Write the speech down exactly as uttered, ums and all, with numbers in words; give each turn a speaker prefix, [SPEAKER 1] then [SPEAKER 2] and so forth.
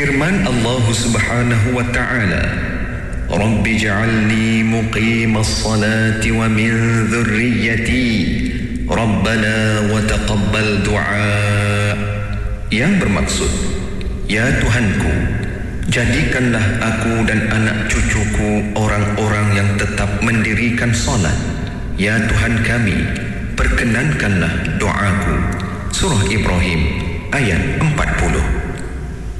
[SPEAKER 1] Firman Allah Subhanahu wa ta'ala, Rabbi ja'alni muqimas salati wa min dhurriyyati Rabbana wa taqabbal du'a. Yang bermaksud, ya Tuhanku, jadikanlah aku dan anak cucuku orang-orang yang tetap mendirikan solat. Ya Tuhan kami, perkenankanlah doaku. Surah Ibrahim ayat empat puluh.